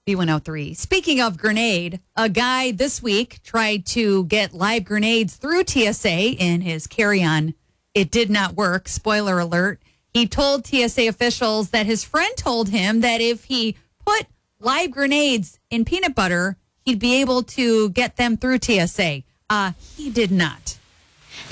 B103. Speaking of grenade, a guy this week tried to get live grenades through TSA in his carry-on. It did not work. Spoiler alert. He told TSA officials that his friend told him that if he put live grenades in peanut butter, he'd be able to get them through TSA. He did not.